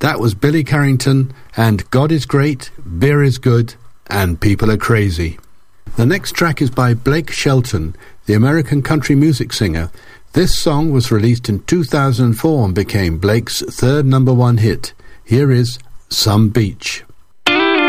That was Billy Carrington and God is Great, Beer is Good, and People Are Crazy. The next track is by Blake Shelton, the American country music singer. This song was released in 2004 and became Blake's third #1 hit. Here is Some Beach.